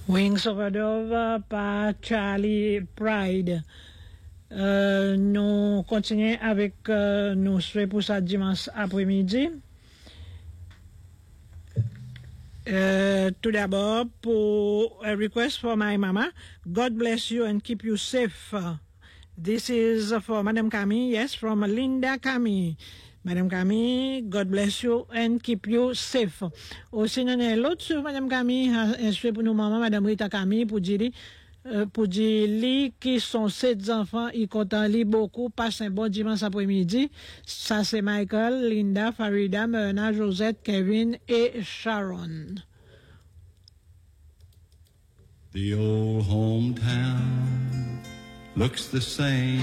Wings of a Dove par Charlie Pride. Nous continuons avec nos souhaits pour ça dimanche après-midi. Tout d'abord, pour a request for my mama, God bless you and keep you safe. This is for Madame Camille, yes, from Linda Camille. Madame Camille, God bless you and keep you safe. Aussi, nous avons l'autre sur Madame Camille, instruit pour nous maman, Madame Rita Camille, pour dire qui sont 7 enfants, ils content li beaucoup, passe un bon dimanche après-midi. Ça, c'est Michael, Linda, Farida, Myrna, Josette, Kevin et Sharon. The old hometown looks the same.